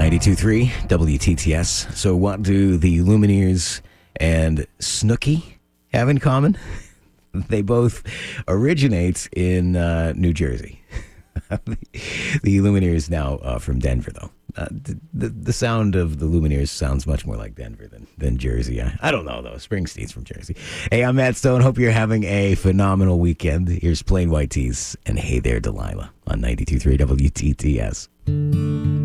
92.3 WTTS. So what do the Lumineers and Snooki have in common? They both originate in New Jersey. The Lumineers now from Denver, though. The sound of the Lumineers sounds much more like Denver than Jersey. I don't know, though. Springsteen's from Jersey. Hey, I'm Matt Stone. Hope you're having a phenomenal weekend. Here's Plain White Tees and Hey There, Delilah on 92.3 WTTS.